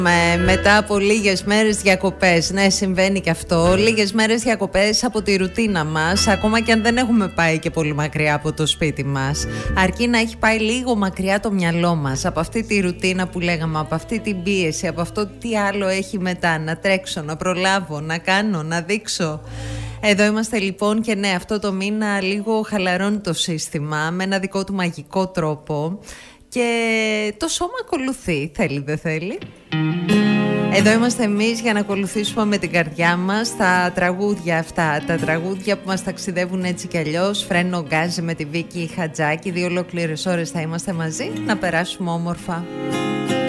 Μετά από λίγες μέρες διακοπές. Ναι, συμβαίνει και αυτό. Λίγες μέρες διακοπές από τη ρουτίνα μας. Ακόμα και αν δεν έχουμε πάει και πολύ μακριά από το σπίτι μας, αρκεί να έχει πάει λίγο μακριά το μυαλό μας από αυτή τη ρουτίνα που λέγαμε, από αυτή την πίεση, από αυτό τι άλλο έχει μετά. Να τρέξω, να προλάβω, να κάνω, να δείξω. Εδώ είμαστε λοιπόν και ναι, αυτό το μήνα λίγο χαλαρώνει το σύστημα με ένα δικό του μαγικό τρόπο. Και το σώμα ακολουθεί, θέλει δεν θέλει. Εδώ είμαστε εμείς για να ακολουθήσουμε με την καρδιά μας τα τραγούδια αυτά. Τα τραγούδια που μας ταξιδεύουν έτσι κι αλλιώς. Φρένο γκάζι με τη Βίκη Χατζάκη. 2 ολόκληρες ώρες θα είμαστε μαζί να περάσουμε όμορφα.